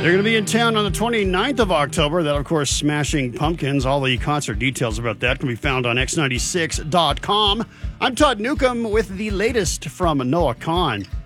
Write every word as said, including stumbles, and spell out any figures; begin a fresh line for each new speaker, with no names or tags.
They're going to be in town on the twenty-ninth of October. That, of course, Smashing Pumpkins. All the concert details about that can be found on x ninety-six dot com. I'm Todd Newcomb with the latest from Noah Kahan.